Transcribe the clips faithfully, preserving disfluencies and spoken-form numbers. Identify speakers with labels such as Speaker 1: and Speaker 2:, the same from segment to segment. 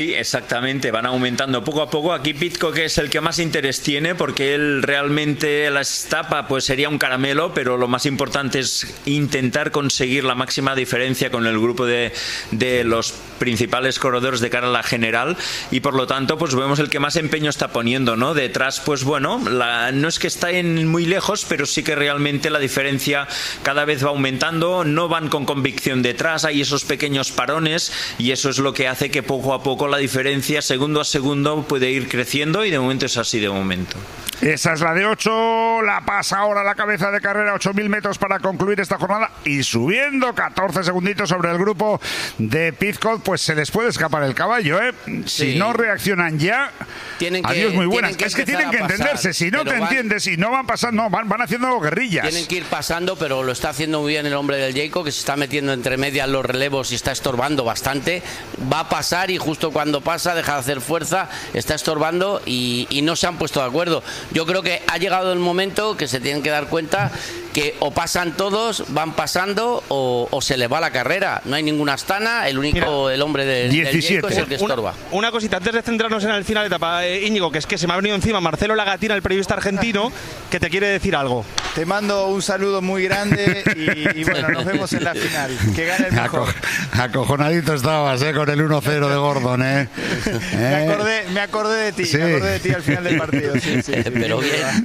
Speaker 1: Sí, exactamente, van aumentando poco a poco. Aquí Pidcock es el que más interés tiene porque él realmente la etapa pues sería un caramelo, pero lo más importante es intentar conseguir la máxima diferencia con el grupo de, de los principales corredores de cara a la general y por lo tanto pues vemos el que más empeño está poniendo, ¿no? Detrás pues bueno, la, no es que está en muy lejos, pero sí que realmente la diferencia cada vez va aumentando, no van con convicción detrás, hay esos pequeños parones y eso es lo que hace que poco a poco la diferencia segundo a segundo puede ir creciendo y de momento es así de momento.
Speaker 2: Esa es la de ocho, la pasa ahora la cabeza de carrera, ocho mil metros para concluir esta jornada y subiendo catorce segunditos sobre el grupo de Pidcock, pues se les puede escapar el caballo, ¿eh? Si sí. no reaccionan ya, tienen que, adiós muy buenas. Que es que tienen que entenderse, pasar, si no te van, entiendes, si no van pasando, van, van haciendo guerrillas.
Speaker 3: Tienen que ir pasando, pero lo está haciendo muy bien el hombre del Jayco, que se está metiendo entre medias los relevos y está estorbando bastante. Va a pasar y justo cuando pasa deja de hacer fuerza, está estorbando y, y no se han puesto de acuerdo. Yo creo que ha llegado el momento que se tienen que dar cuenta que o pasan todos, van pasando o, o se les va la carrera. No hay ninguna astana, el único, Mira, el hombre de, del Jayco es el que estorba.
Speaker 4: Una, una cosita, antes de centrarnos en el final de etapa, eh, Íñigo, que es que se me ha venido encima Marcelo Lagatina, el periodista argentino, que te quiere decir algo.
Speaker 5: Te mando un saludo muy grande y, y bueno, nos vemos en la final. Que gane el mejor.
Speaker 2: Aco acojonadito estabas, ¿eh? Con el uno cero de Gordon, ¿eh?
Speaker 5: me, acordé, me acordé de ti, sí. me acordé de ti al final del partido. Sí, sí, sí,
Speaker 3: Pero bien.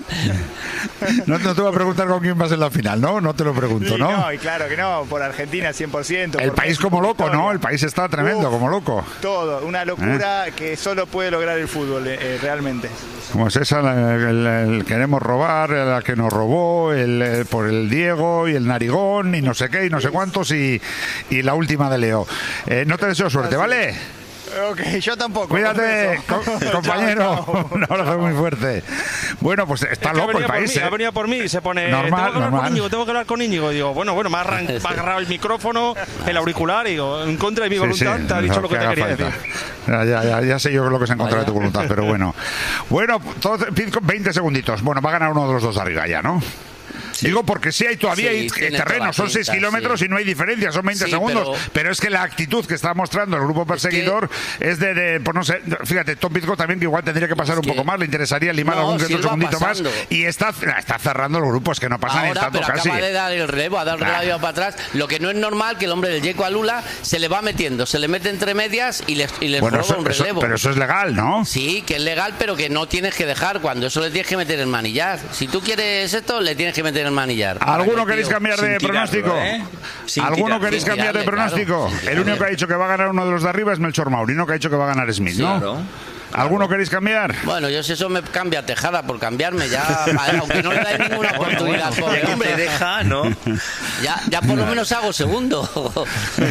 Speaker 2: No, no te voy a preguntar con quién vas en la final, ¿no? No te lo pregunto,
Speaker 5: sí,
Speaker 2: ¿no?
Speaker 5: No, y claro que no, por Argentina cien por ciento.
Speaker 2: El
Speaker 5: por
Speaker 2: país como loco, victoria. ¿No? El país está tremendo, Uf, como loco.
Speaker 5: Todo, una locura ¿Eh? que solo puede lograr el fútbol, eh, realmente.
Speaker 2: Como es esa, el, el, el queremos robar, la que nos robó, el, el, por el Diego y el Narigón y no sé qué y no sé cuántos y, y la última de Leo. Eh, no te deseo suerte, ¿vale?
Speaker 5: Ok, yo tampoco.
Speaker 2: Cuídate, co compañero. Chao, chao. Un abrazo muy fuerte. Bueno, pues está
Speaker 4: es
Speaker 2: loco el país.
Speaker 4: Mí,
Speaker 2: ¿eh?
Speaker 4: Ha venido por mí y se pone.
Speaker 2: Normal,
Speaker 4: tengo que hablar
Speaker 2: normal.
Speaker 4: con Íñigo, tengo que hablar con Íñigo. Digo, bueno, bueno, me ha, me ha agarrado el micrófono, el auricular, y digo, en contra de mi voluntad, sí, sí, te ha dicho lo que, que te quería falta. decir.
Speaker 2: Ya, ya, ya sé yo lo que es en contra de tu voluntad, pero bueno. Bueno, veinte segunditos. Bueno, va a ganar uno de los dos de arriba ya, ¿no? Sí. Digo porque sí hay todavía sí, hay terreno, son seis kilómetros sí. y no hay diferencia, son veinte sí, segundos, pero... pero es que la actitud que está mostrando el grupo perseguidor es, que... es de, de, pues no sé, fíjate, Tom Pidcock también que igual tendría que pasar es un que... poco más, le interesaría limar no, algún si otro segundito más y está, está cerrando el grupo, es que no pasa
Speaker 3: Ahora,
Speaker 2: ni tanto
Speaker 3: pero
Speaker 2: casi.
Speaker 3: Acaba de dar el relevo, ha dado el relevo para atrás, lo que no es normal que el hombre del Jayco Alula se le va metiendo, se le mete entre medias y les, y les
Speaker 2: bueno,
Speaker 3: roba
Speaker 2: eso,
Speaker 3: un relevo.
Speaker 2: Eso, pero eso es legal, ¿no?
Speaker 3: Sí, que es legal, pero que no tienes que dejar, cuando eso le tienes que meter el manillar. Si tú quieres esto, le tienes que meter el manillar.
Speaker 2: ¿Alguno queréis cambiar de pronóstico?
Speaker 1: ¿eh?
Speaker 2: ¿Alguno queréis cambiar de pronóstico? Claro, el único que ha dicho que va a ganar uno de los de arriba es Melchor Maurino, que ha dicho que va a ganar Smith, ¿no? Claro. ¿Alguno queréis cambiar?
Speaker 3: Bueno, yo si eso me cambia a Tejada por cambiarme, ya, aunque no le dais ninguna oportunidad.
Speaker 1: Bueno, bueno, hombre, deja, ¿no?
Speaker 3: Ya, ya por lo menos hago segundo. Por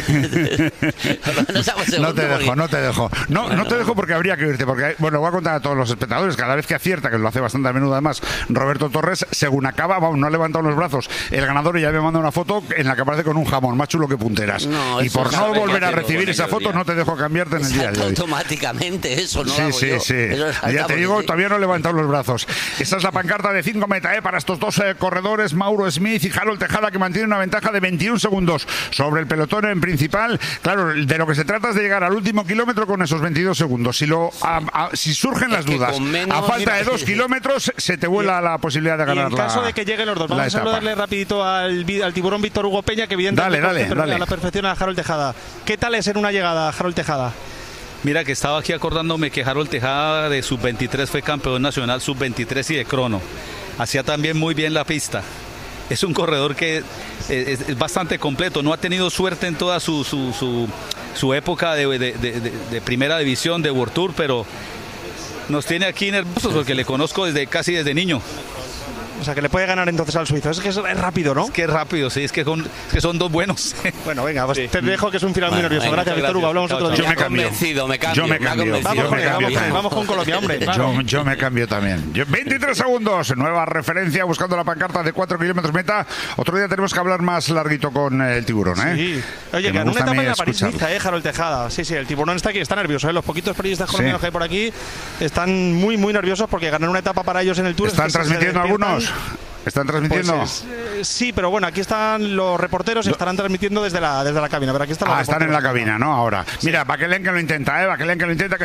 Speaker 3: lo menos hago segundo.
Speaker 2: No te dejo, porque... no te dejo. No, bueno, no te dejo porque habría que irte, porque, bueno, voy a contar a todos los espectadores, cada vez que acierta, que lo hace bastante a menudo además, Roberto Torres, según acaba, vamos, no ha levantado los brazos, el ganador ya me manda una foto en la que aparece con un jamón, más chulo que punteras. No, y por no volver a recibir esa foto, no te dejo cambiarte en el día de hoy.
Speaker 3: Automáticamente, eso no.
Speaker 2: Sí, sí,
Speaker 3: yo.
Speaker 2: sí. Ya te digo, todavía no he levantado los brazos. Esa es la pancarta de cinco meta ¿eh? para estos dos eh, corredores, Mauro Smith y Harold Tejada, que mantienen una ventaja de veintiún segundos sobre el pelotón en principal. Claro, de lo que se trata es de llegar al último kilómetro con esos veintidós segundos. Si, lo, a, a, si surgen las dudas, menos, a falta mira, de dos kilómetros, se te vuela la posibilidad de ganar.
Speaker 4: Y en caso la, de que lleguen los dos, vamos a saludarle rapidito al, al tiburón Víctor Hugo Peña, que evidentemente
Speaker 2: dale, dale, dale.
Speaker 4: a la perfección a Harold Tejada. ¿Qué tal es en una llegada, Harold Tejada?
Speaker 6: Mira que estaba aquí acordándome que Harold Tejada de sub veintitrés fue campeón nacional sub veintitrés y de crono. Hacía también muy bien la pista. Es un corredor que es, es bastante completo. No ha tenido suerte en toda su, su, su, su época de, de, de, de, de primera división de World Tour, pero nos tiene aquí nerviosos porque le conozco desde casi desde niño.
Speaker 4: O sea, que le puede ganar entonces al suizo. Es que es, es rápido, ¿no?
Speaker 6: Es que es rápido, sí. Es que, con, que son dos buenos.
Speaker 4: Bueno, venga, pues sí. Te dejo que es un final bueno, muy nervioso. Venga, gracias, Víctor Hugo. Hablamos chao, otro día.
Speaker 2: Yo me cambio.
Speaker 3: Convencido, me cambio.
Speaker 2: Yo me cambio.
Speaker 3: Me
Speaker 4: vamos,
Speaker 2: yo
Speaker 4: con,
Speaker 2: me cambio
Speaker 4: vamos, vamos con Colombia, hombre. Claro.
Speaker 2: Yo, yo me cambio también. Yo, veintitrés segundos. Nueva referencia buscando la pancarta de cuatro kilómetros meta. Otro día tenemos que hablar más larguito con el tiburón, ¿eh?
Speaker 4: Sí. Oye, que en una etapa en la París-Niza, ¿eh? Harold Tejada. Sí, sí, el tiburón está aquí, está nervioso, ¿eh? Los poquitos periodistas colombianos sí. que hay por aquí están muy, muy nerviosos porque ganar una etapa para ellos en el Tour.
Speaker 2: ¿Están
Speaker 4: es que
Speaker 2: transmitiendo algunos? ¿Están transmitiendo?
Speaker 4: Pues es, eh, sí, pero bueno, aquí están los reporteros, estarán transmitiendo desde la, desde la cabina. Pero aquí están los
Speaker 2: ah, están en la
Speaker 4: reporteros.
Speaker 2: cabina, ¿no? Ahora. Mira, Bakelén que lo intenta, ¿eh? Bakelén que lo intenta. Que